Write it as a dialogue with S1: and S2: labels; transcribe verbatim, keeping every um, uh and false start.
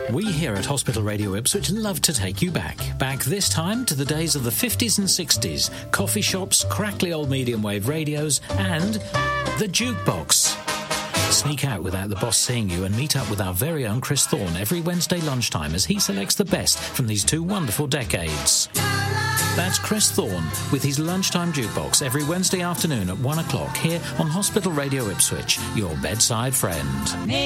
S1: We here at Hospital Radio Ipswich love to take you back. Back this time to the days of the fifties and sixties. Coffee shops, crackly old medium wave radios, and the jukebox. Sneak out without the boss seeing you and meet up with our very own Chris Thorne every Wednesday lunchtime as he selects the best from these two wonderful decades. That's Chris Thorne with his Lunchtime Jukebox every Wednesday afternoon at one o'clock here on Hospital Radio Ipswich, your bedside friend.